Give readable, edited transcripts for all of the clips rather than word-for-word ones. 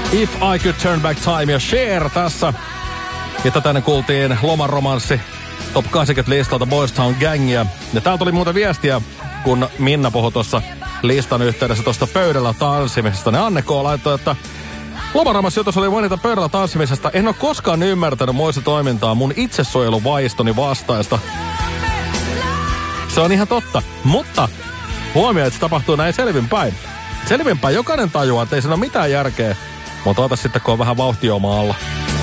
If I Could Turn Back Time ja Cher tässä. Ja tätä kuultiin lomaromanssi Top 80-listalta Boys Town Gangia. Ja täältä tuli muuta viestiä, kun Minna puhui tuossa listan yhteydessä tuosta pöydällä tanssimisesta. Ne Anne K. laittoi, että lomaromanssi jotos oli mainita pöydällä tanssimisesta. En ole koskaan ymmärtänyt muista toimintaa mun itsesuojeluvaistoni vastaista. Se on ihan totta, mutta huomioi, että se tapahtuu näin selvinpäin. Selvinpäin jokainen tajuaa, että ei siinä ole mitään järkeä. Mutta ota sitten, kun on vähän vauhtiomaa alla.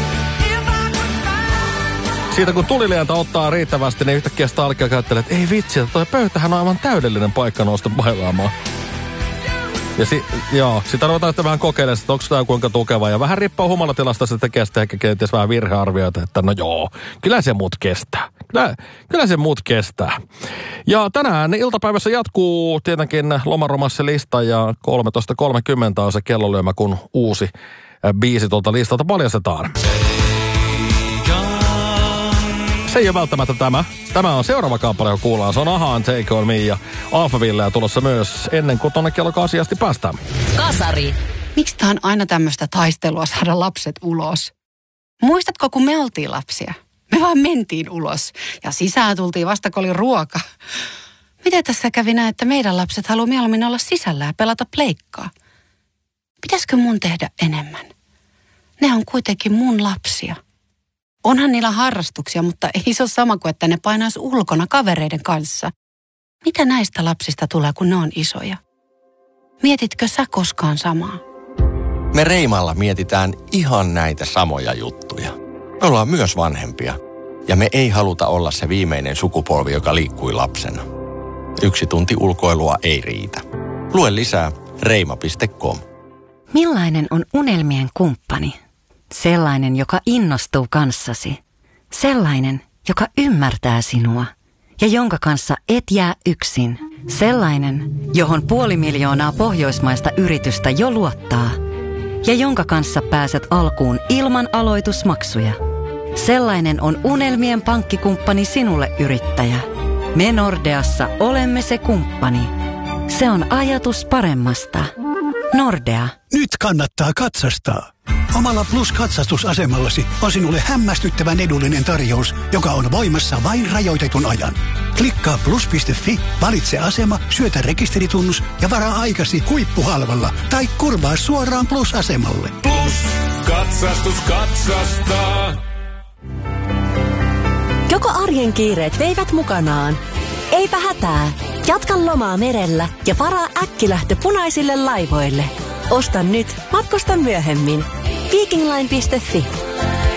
Siitä kun tulilientä ottaa riittävästi, niin yhtäkkiä stalkia käyttelee, että ei vitsi, että toi pöytähän on aivan täydellinen paikka nousta bailaamaan. Ja sitä ruvetaan sitten vähän kokeilemaan, että onko tämä kuinka tukeva. Ja vähän riippuu humalatilasta, se tekee sitten ehkä kenties vähän virhearvioita, että no joo, kyllä se muut kestää. Kyllä se muut kestää. Ja tänään iltapäivässä jatkuu tietenkin lomaromanssilista ja 13.30 on se kellolyömä, kun uusi biisi tuolta listalta paljastetaan. Se ei ole välttämättä tämä. Tämä on seuraava kappale, kun kuullaan. Se on Ahaan Take On Me ja Alphaville tulossa myös ennen kuin tonne kello 8 asti päästään. Kasari. Miksi tää on aina tämmöistä taistelua saada lapset ulos? Muistatko, kun me oltiin lapsia? Me vaan mentiin ulos ja sisään tultiin vasta, kun oli ruoka. Miten tässä kävi näin, että meidän lapset haluaa mieluummin olla sisällä ja pelata pleikkaa? Pitäisikö mun tehdä enemmän? Ne on kuitenkin mun lapsia. Onhan niillä harrastuksia, mutta ei se ole sama kuin, että ne painaisi ulkona kavereiden kanssa. Mitä näistä lapsista tulee, kun ne on isoja? Mietitkö sä koskaan samaa? Me Reimalla mietitään ihan näitä samoja juttuja. Me ollaan myös vanhempia. Ja me ei haluta olla se viimeinen sukupolvi, joka liikkui lapsena. 1 tunti ulkoilua ei riitä. Lue lisää reima.com. Millainen on unelmien kumppani? Sellainen, joka innostuu kanssasi. Sellainen, joka ymmärtää sinua. Ja jonka kanssa et jää yksin. Sellainen, johon 500 000 pohjoismaista yritystä jo luottaa. Ja jonka kanssa pääset alkuun ilman aloitusmaksuja. Sellainen on unelmien pankkikumppani sinulle, yrittäjä. Me Nordeassa olemme se kumppani. Se on ajatus paremmasta. Nordea. Nyt kannattaa katsastaa. Omalla Plus-katsastusasemallasi on sinulle hämmästyttävän edullinen tarjous, joka on voimassa vain rajoitetun ajan. Klikkaa plus.fi, valitse asema, syötä rekisteritunnus ja varaa aikasi huippuhalvalla tai kurvaa suoraan Plus-asemalle. Plus, katsastus katsastaa. Joko arjen kiireet veivät mukanaan? Eipä hätää. Jatka lomaa merellä ja varaa äkkilähtö punaisille laivoille. Osta nyt, matkusta myöhemmin. Vikingline.fi